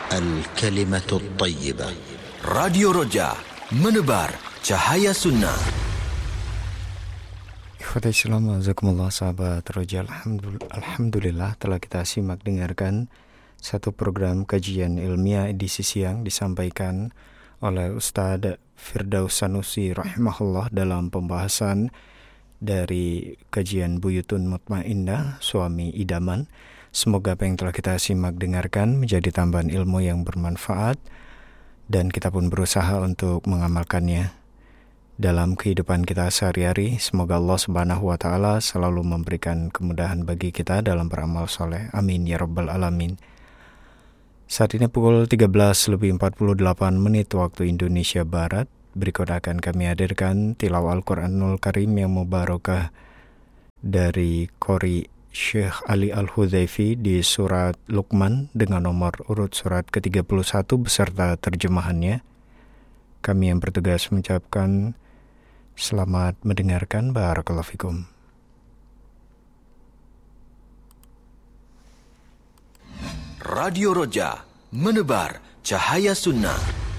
الكلمة الطيبة. Radio Roja, menebar cahaya sunnah. Ikhwatai Islam, azakumullah sahabat Roja. Alhamdulillah telah kita simak dengarkan satu program kajian ilmiah edisi siang disampaikan oleh Ustadz Firdaus Sanusi rahimahullah dalam pembahasan dari kajian Buyutun Mutmainnah, suami idaman. Semoga apa yang telah kita simak dengarkan menjadi tambahan ilmu yang bermanfaat dan kita pun berusaha untuk mengamalkannya dalam kehidupan kita sehari-hari. Semoga Allah Subhanahu wa Ta'ala selalu memberikan kemudahan bagi kita dalam beramal soleh. Amin ya Rabbal Alamin. Saat ini pukul 13:48 waktu Indonesia Barat. Berikut akan kami hadirkan tilawah Al-Quranul Karim yang mubarakah dari Qori Syekh Ali Al-Hudhaifi di surat Luqman dengan nomor urut surat ke-31 beserta terjemahannya. Kami yang bertugas mengucapkan selamat mendengarkan. Barakallahu fikum. Radio Roja, menebar cahaya sunnah.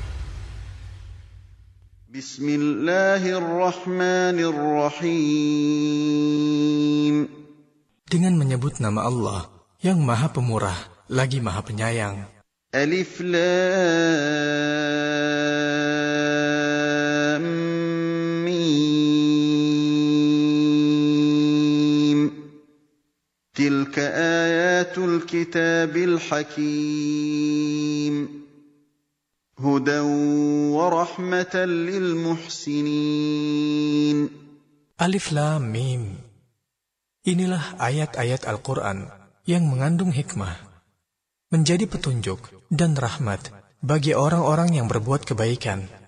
Bismillahirrahmanirrahim. Dengan menyebut nama Allah yang Maha Pemurah lagi Maha Penyayang. Alif Lam Mim. Tilka ayatul kitabil hakim. Hudan wa rahmatan lil muhsinin. Alif Lam Mim. Inilah ayat-ayat Al-Quran yang mengandung hikmah, menjadi petunjuk dan rahmat bagi orang-orang yang berbuat kebaikan.